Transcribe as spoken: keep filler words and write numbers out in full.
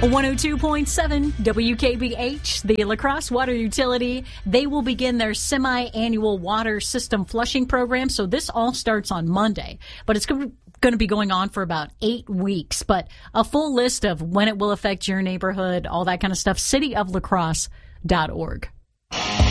one oh two point seven W K B H, the La Crosse Water Utility, they will begin their semi-annual water system flushing program. So this all starts on Monday, but it's going to be going on for about eight weeks. But a full list of when it will affect your neighborhood, all that kind of stuff, city of la crosse dot org.